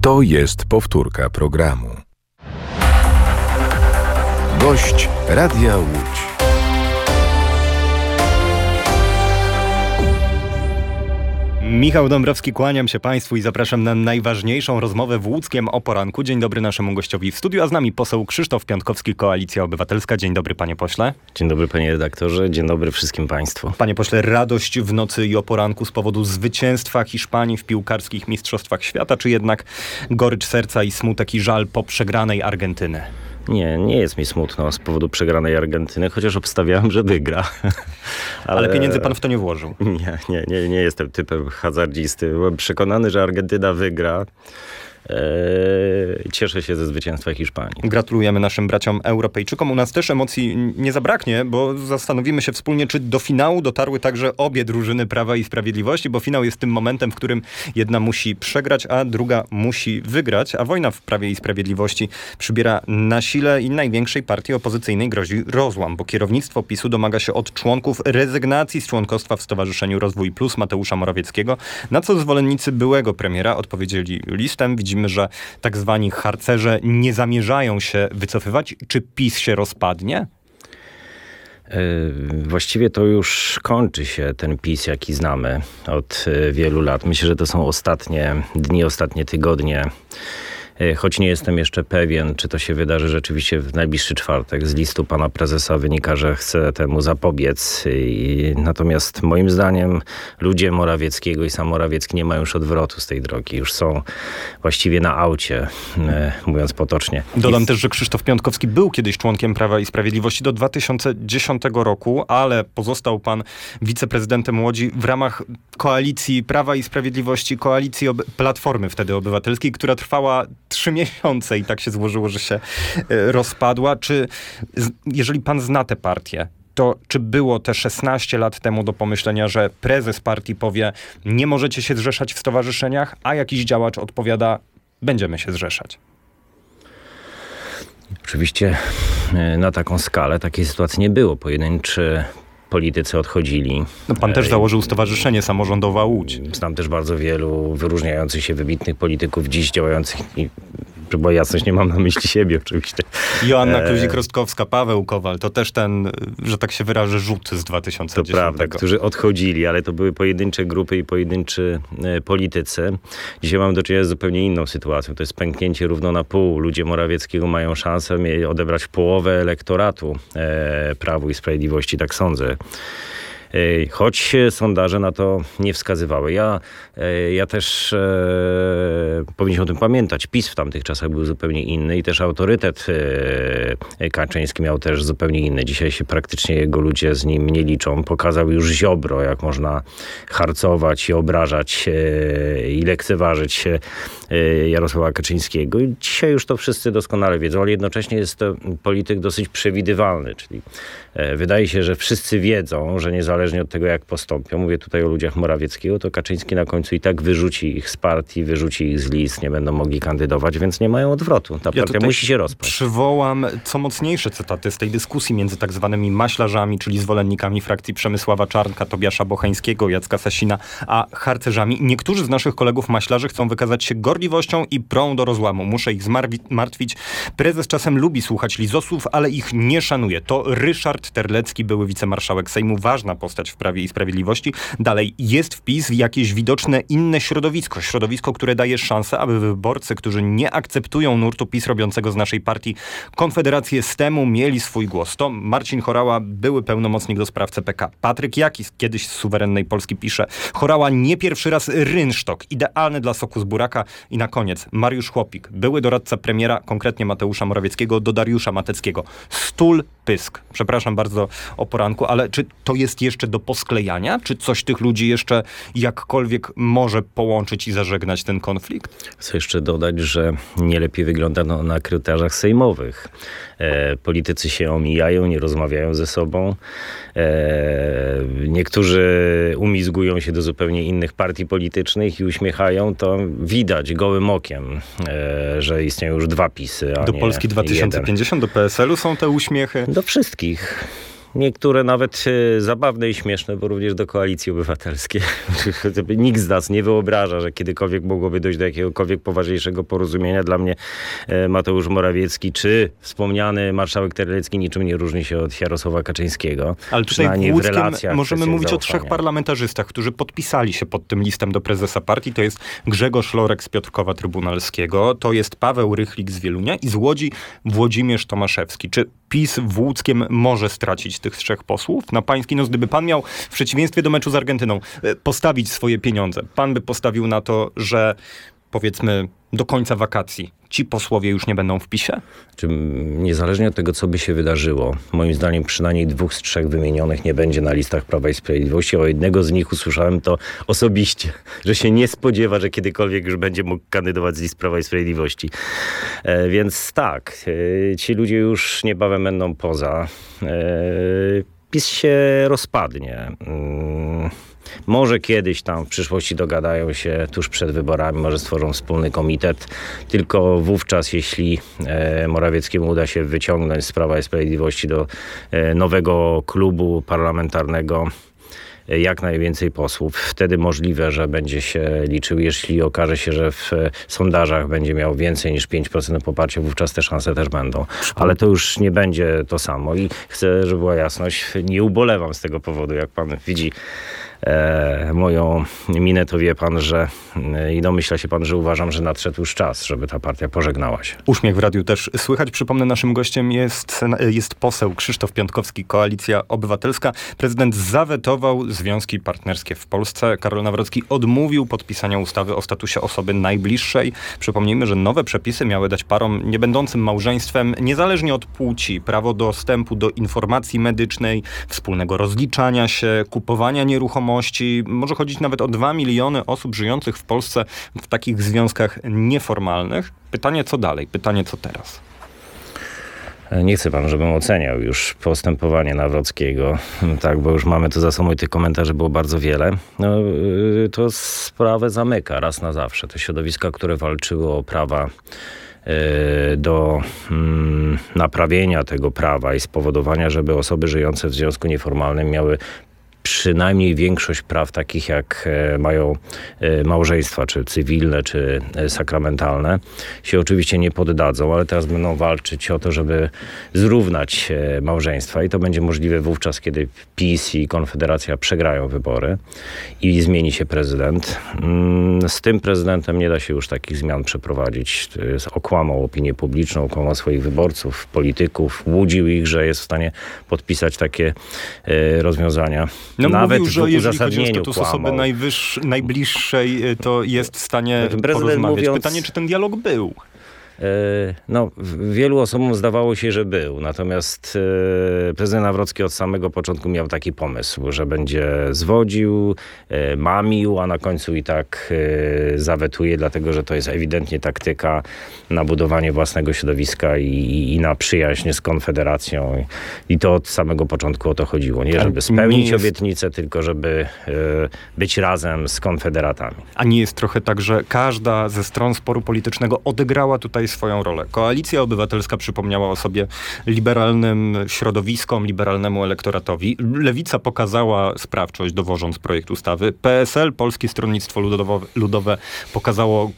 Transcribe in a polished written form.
To jest powtórka programu. Gość Radia Łódź. Michał Dąbrowski, kłaniam się Państwu i zapraszam na najważniejszą rozmowę w Łódzkiem o poranku. Dzień dobry naszemu gościowi w studiu, a z nami poseł Krzysztof Piątkowski, Koalicja Obywatelska. Dzień dobry, panie pośle. Dzień dobry, panie redaktorze. Dzień dobry wszystkim państwu. Panie pośle, radość w nocy i o poranku z powodu zwycięstwa Hiszpanii w piłkarskich mistrzostwach świata, czy jednak gorycz serca i smutek i żal po przegranej Argentyny? Nie jest mi smutno z powodu przegranej Argentyny, chociaż obstawiałem, że wygra. Ale pieniędzy pan w to nie włożył. Nie jestem typem hazardzisty. Byłem przekonany, że Argentyna wygra. Cieszę się ze zwycięstwa Hiszpanii. Gratulujemy naszym braciom Europejczykom. U nas też emocji nie zabraknie, bo zastanowimy się wspólnie, czy do finału dotarły także obie drużyny Prawa i Sprawiedliwości, bo finał jest tym momentem, w którym jedna musi przegrać, a druga musi wygrać, a wojna w Prawie i Sprawiedliwości przybiera na sile i największej partii opozycyjnej grozi rozłam, bo kierownictwo PiS-u domaga się od członków rezygnacji z członkostwa w Stowarzyszeniu Rozwój Plus Mateusza Morawieckiego, na co zwolennicy byłego premiera odpowiedzieli listem. Widzimy, że tak zwani harcerze nie zamierzają się wycofywać. Czy PiS się rozpadnie? Właściwie to już kończy się ten PiS, jaki znamy od wielu lat. Myślę, że to są ostatnie dni, ostatnie tygodnie. Choć nie jestem jeszcze pewien, czy to się wydarzy rzeczywiście w najbliższy czwartek. Z listu pana prezesa wynika, że chce temu zapobiec. Natomiast moim zdaniem ludzie Morawieckiego i sam Morawiecki nie mają już odwrotu z tej drogi. Już są właściwie na aucie, mówiąc potocznie. Dodam też, że Krzysztof Piątkowski był kiedyś członkiem Prawa i Sprawiedliwości do 2010 roku, ale pozostał pan wiceprezydentem Łodzi w ramach koalicji Prawa i Sprawiedliwości, koalicji Platformy wtedy Obywatelskiej, która trwała 3 miesiące i tak się złożyło, że się rozpadła. Czy, jeżeli pan zna tę partię, to czy było te 16 lat temu do pomyślenia, że prezes partii powie, nie możecie się zrzeszać w stowarzyszeniach, a jakiś działacz odpowiada, będziemy się zrzeszać? Oczywiście na taką skalę takiej sytuacji nie było. Pojedynczy politycy odchodzili. No pan też założył Stowarzyszenie Samorządowa Łódź. Znam też bardzo wielu wyróżniających się wybitnych polityków dziś działających, bo jasność, nie mam na myśli siebie oczywiście. Joanna Kluzik-Rostkowska, Paweł Kowal, to też ten, że tak się wyrażę, rzut z 2010. To prawda, którzy odchodzili, ale to były pojedyncze grupy i pojedynczy politycy. Dzisiaj mamy do czynienia z zupełnie inną sytuacją. To jest pęknięcie równo na pół. Ludzie Morawieckiego mają szansę odebrać połowę elektoratu Prawu i Sprawiedliwości, tak sądzę. Choć sondaże na to nie wskazywały. Ja też powinniśmy o tym pamiętać. PiS w tamtych czasach był zupełnie inny i też autorytet Kaczyński miał też zupełnie inny. Dzisiaj się praktycznie jego ludzie z nim nie liczą. Pokazał już Ziobro, jak można harcować i obrażać i lekceważyć Jarosława Kaczyńskiego. I dzisiaj już to wszyscy doskonale wiedzą, ale jednocześnie jest to polityk dosyć przewidywalny, czyli wydaje się, że wszyscy wiedzą, że niezależnie od tego, jak postąpią, mówię tutaj o ludziach Morawieckiego, to Kaczyński na końcu i tak wyrzuci ich z partii, wyrzuci ich z list, nie będą mogli kandydować, więc nie mają odwrotu. Ta partia musi się rozpaść. Przywołam co mocniejsze cytaty z tej dyskusji między tak zwanymi maślarzami, czyli zwolennikami frakcji Przemysława Czarnka, Tobiasza Bocheńskiego, Jacka Sasina, a harcerzami. Niektórzy z naszych kolegów maślarzy chcą wykazać się gorliwością i prą do rozłamu. Muszę ich zmartwić. Prezes czasem lubi słuchać lizosów, ale ich nie szanuje. To Ryszard Terlecki, były wicemarszałek Sejmu, ważna postać w Prawie i Sprawiedliwości. Dalej, jest w PiS jakieś widoczne inne środowisko, które daje szansę, aby wyborcy, którzy nie akceptują nurtu PiS robiącego z naszej partii Konfederację STEM-u, mieli swój głos. To Marcin Horała, były pełnomocnik do spraw CPK. Patryk Jaki, kiedyś z Suwerennej Polski, pisze: Horała nie pierwszy raz rynsztok, idealny dla soku z buraka. I na koniec Mariusz Chłopik, były doradca premiera, konkretnie Mateusza Morawieckiego, do Dariusza Mateckiego. Stul pysk. Przepraszam bardzo o poranku, ale czy to jest jeszcze do posklejania? Czy coś tych ludzi jeszcze jakkolwiek może połączyć i zażegnać ten konflikt? Chcę jeszcze dodać, że nie lepiej wygląda na korytarzach sejmowych. Politycy się omijają, nie rozmawiają ze sobą. Niektórzy umizgują się do zupełnie innych partii politycznych i uśmiechają. To widać gołym okiem, że istnieją już dwa PiS-y, a do nie Polski 2050, jeden. Do PSL-u są te uśmiechy? Do wszystkich. niektóre nawet zabawne i śmieszne, bo również do Koalicji Obywatelskiej. Nikt z nas nie wyobraża, że kiedykolwiek mogłoby dojść do jakiegokolwiek poważniejszego porozumienia. Dla mnie Mateusz Morawiecki czy wspomniany marszałek Terlecki niczym nie różni się od Jarosława Kaczyńskiego. Ale tutaj w relacjach możemy mówić zaufania. o 3 parlamentarzystach, którzy podpisali się pod tym listem do prezesa partii. To jest Grzegorz Lorek z Piotrkowa Trybunalskiego, to jest Paweł Rychlik z Wielunia i z Łodzi Włodzimierz Tomaszewski. Czy PiS w Łódzkiem może stracić tych 3 posłów? Na pański nos, gdyby pan miał w przeciwieństwie do meczu z Argentyną postawić swoje pieniądze, pan by postawił na to, że powiedzmy do końca wakacji ci posłowie już nie będą w PiS-ie? Niezależnie od tego, co by się wydarzyło, moim zdaniem przynajmniej 2 z 3 wymienionych nie będzie na listach Prawa i Sprawiedliwości. O jednego z nich usłyszałem to osobiście, że się nie spodziewa, że kiedykolwiek już będzie mógł kandydować z list Prawa i Sprawiedliwości. Więc tak, ci ludzie już niebawem będą poza. PiS się rozpadnie. Może kiedyś tam w przyszłości dogadają się tuż przed wyborami, może stworzą wspólny komitet, tylko wówczas, jeśli Morawieckiemu uda się wyciągnąć z Prawa i Sprawiedliwości do nowego klubu parlamentarnego jak najwięcej posłów, wtedy możliwe, że będzie się liczył. Jeśli okaże się, że w sondażach będzie miał więcej niż 5% poparcia, wówczas te szanse też będą. Ale to już nie będzie to samo i chcę, żeby była jasność, nie ubolewam z tego powodu, jak pan widzi moją minę, to wie pan, że i domyśla się pan, że uważam, że nadszedł już czas, żeby ta partia pożegnała się. Uśmiech w radiu też słychać. Przypomnę, naszym gościem jest poseł Krzysztof Piątkowski, Koalicja Obywatelska. Prezydent zawetował związki partnerskie w Polsce. Karol Nawrocki odmówił podpisania ustawy o statusie osoby najbliższej. Przypomnijmy, że nowe przepisy miały dać parom nie będącym małżeństwem, niezależnie od płci, prawo dostępu do informacji medycznej, wspólnego rozliczania się, kupowania nieruchomości. Może chodzić nawet o 2 miliony osób żyjących w Polsce w takich związkach nieformalnych. Pytanie, co dalej? Pytanie, co teraz? Nie chce pan, żebym oceniał już postępowanie Nawrockiego, tak, bo już mamy to za sobą i tych komentarzy było bardzo wiele. No, to sprawę zamyka raz na zawsze. Te środowiska, które walczyły o prawa do naprawienia tego prawa i spowodowania, żeby osoby żyjące w związku nieformalnym miały przynajmniej większość praw takich, jak mają małżeństwa, czy cywilne, czy sakramentalne, się oczywiście nie poddadzą, ale teraz będą walczyć o to, żeby zrównać małżeństwa i to będzie możliwe wówczas, kiedy PiS i Konfederacja przegrają wybory i zmieni się prezydent. Z tym prezydentem nie da się już takich zmian przeprowadzić. Okłamał opinię publiczną, okłamał swoich wyborców, polityków, łudził ich, że jest w stanie podpisać takie rozwiązania. No Nawet mówił, że w jeżeli chodzi o uzasadnieniu status osoby kłamał. najbliższej, to jest w stanie porozmawiać. Pytanie, czy ten dialog był? No, wielu osobom zdawało się, że był. Natomiast prezydent Nawrocki od samego początku miał taki pomysł, że będzie zwodził, mamił, a na końcu i tak zawetuje, dlatego że to jest ewidentnie taktyka na budowanie własnego środowiska i na przyjaźń z Konfederacją. I to od samego początku o to chodziło. Nie żeby spełnić obietnicę, tylko żeby być razem z konfederatami. A nie jest trochę tak, że każda ze stron sporu politycznego odegrała tutaj swoją rolę? Koalicja Obywatelska przypomniała o sobie liberalnym środowiskom, liberalnemu elektoratowi. Lewica pokazała sprawczość, dowożąc projekt ustawy. PSL, Polskie Stronnictwo Ludowe, pokazało